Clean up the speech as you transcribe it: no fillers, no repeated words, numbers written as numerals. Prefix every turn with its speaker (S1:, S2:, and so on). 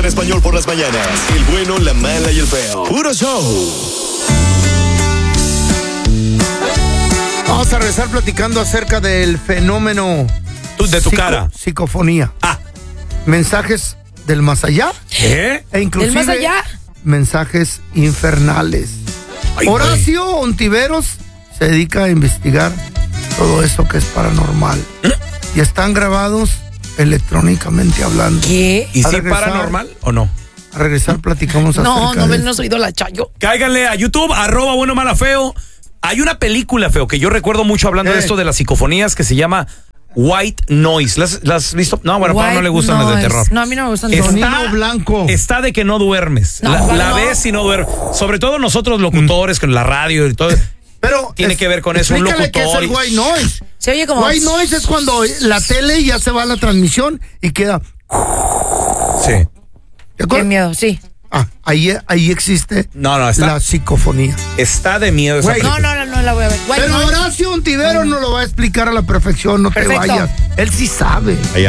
S1: en español por las mañanas. El bueno, la mala y el feo. Puro show.
S2: Vamos a regresar platicando acerca del fenómeno
S3: de tu cara.
S2: Psicofonía. Mensajes del más allá.
S3: ¿Qué?
S2: E inclusive
S4: ¿Del más allá?
S2: mensajes infernales.
S3: Ay,
S2: Horacio Ontiveros se dedica a investigar todo eso que es paranormal. Y están grabados electrónicamente hablando.
S4: ¿Qué?
S3: ¿Y
S2: A
S3: si
S2: regresar.
S3: paranormal o no?
S2: A regresar platicamos
S4: No,
S2: acerca de
S4: no has oído la Chayo.
S3: Cáiganle a YouTube, @bueno, mala, feo. Hay una película, feo, que yo recuerdo mucho hablando de esto de las psicofonías que se llama White Noise. ¿La has visto? No, bueno, para no le gustan las de terror.
S4: No, a mí no me gustan.
S2: Sonido blanco.
S3: Está de que no duermes.
S4: No,
S3: la
S4: no.
S3: ves y no duermes. Sobre todo nosotros locutores, con la radio y todo.
S2: Pero
S3: Tiene que ver con eso, un
S2: explícale qué es
S3: locutor.
S2: el white noise.
S4: Se oye como...
S2: White noise es cuando la tele ya se va a la transmisión y queda.
S3: Sí.
S2: ¿De
S4: Qué
S2: acuerdo?
S4: miedo, sí.
S2: Ahí existe
S3: No, está,
S2: la psicofonía.
S3: está de miedo esa
S2: Güey,
S3: película.
S4: No la voy a ver. White
S2: Pero
S4: noise.
S2: Horacio Ontiveros no lo va a explicar a la perfección, no
S4: Perfecto.
S2: te vayas. Él sí sabe.